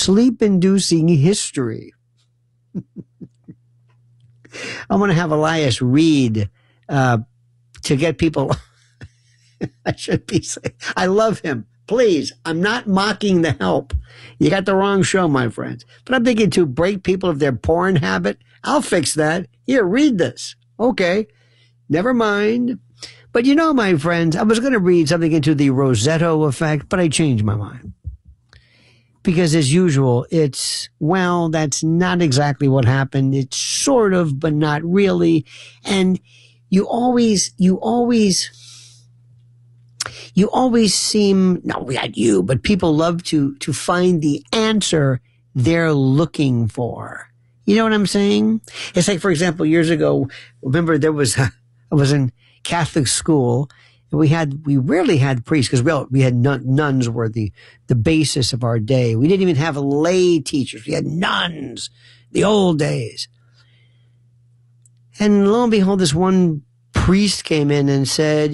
sleep-inducing history. I want to have Elias read to get people. I should be saying, I love him. Please, I'm not mocking the help. You got the wrong show, my friends. But I'm thinking to break people of their porn habit. I'll fix that. Here, read this. Okay, never mind. But you know, my friends, I was going to read something into the Rosetto effect, but I changed my mind. Because as usual, well, that's not exactly what happened. It's sort of, but not really. And you always seem, not you, but people love to find the answer they're looking for. You know what I'm saying? It's like, for example, years ago, remember I was in Catholic school, and we rarely had priests because we had nuns were the basis of our day. We didn't even have lay teachers. We had nuns, the old days. And lo and behold, this one priest came in and said,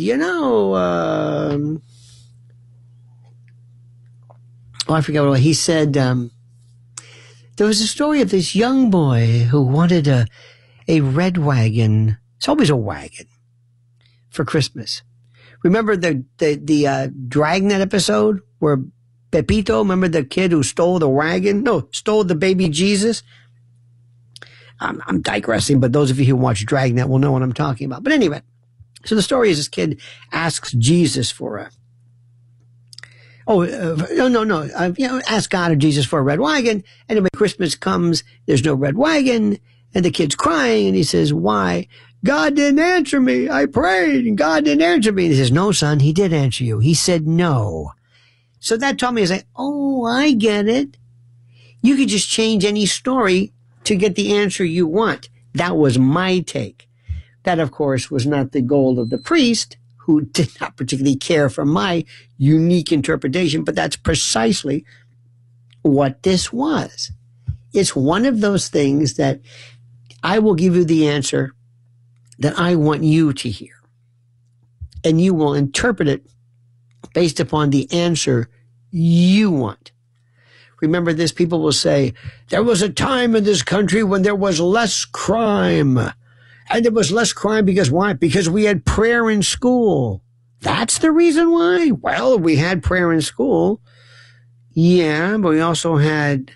I forget what he said. There was a story of this young boy who wanted a red wagon. It's always a wagon for Christmas. Remember the Dragnet episode where Pepito, remember the kid who stole the wagon? No, stole the baby Jesus. I'm digressing, but those of you who watch Dragnet will know what I'm talking about. But anyway, so the story is this kid asks Jesus for ask God or Jesus for a red wagon. Anyway, Christmas comes, there's no red wagon, and the kid's crying, and he says, why? God didn't answer me. I prayed, and God didn't answer me. And he says, no, son, he did answer you. He said no. So that taught me, I get it. You could just change any story to get the answer you want. That was my take. That, of course, was not the goal of the priest, who did not particularly care for my unique interpretation, but that's precisely what this was. It's one of those things that I will give you the answer that I want you to hear, and you will interpret it based upon the answer you want. Remember this, people will say, there was a time in this country when there was less crime. And there was less crime because why? Because we had prayer in school. That's the reason why? Well, we had prayer in school. Yeah, but we also had,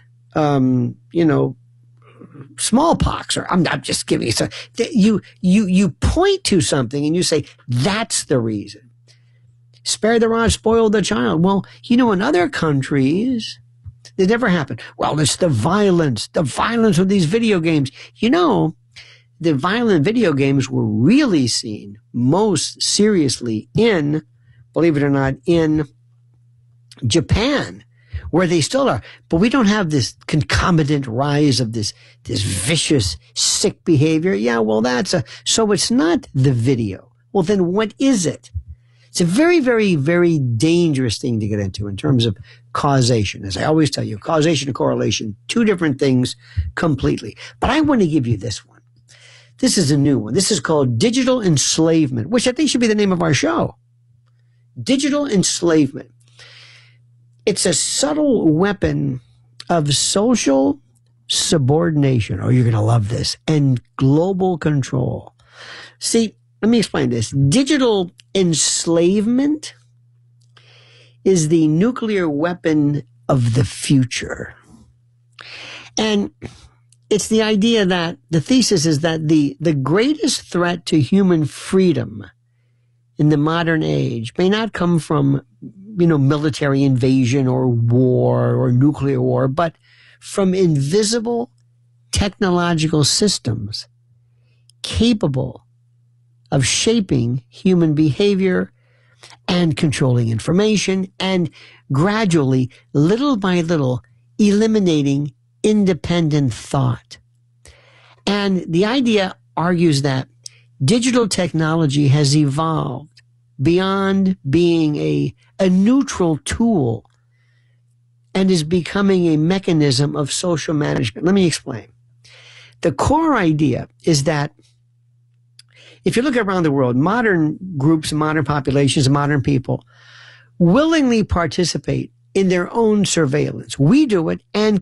smallpox. Or I'm just giving you you point to something and you say, that's the reason. Spare the rod, spoil the child. Well, in other countries, it never happened. Well, it's the violence of these video games. The violent video games were really seen most seriously believe it or not, in Japan, where they still are. But we don't have this concomitant rise of this vicious, sick behavior. Yeah, well, so it's not the video. Well, then what is it? It's a very, very, very dangerous thing to get into in terms of causation. As I always tell you, causation and correlation, two different things completely. But I want to give you this one. This is a new one. This is called digital enslavement, which I think should be the name of our show. Digital enslavement. It's a subtle weapon of social subordination. Oh, you're going to love this. And global control. See, let me explain this. Digital enslavement is the nuclear weapon of the future. And it's the idea that the thesis is that the greatest threat to human freedom in the modern age may not come from, military invasion or war or nuclear war, but from invisible technological systems capable of shaping human behavior and controlling information and gradually, little by little, eliminating independent thought. And the idea argues that digital technology has evolved beyond being a neutral tool and is becoming a mechanism of social management. Let me explain. The core idea is that if you look around the world, modern groups, modern populations, modern people willingly participate in their own surveillance. We do it and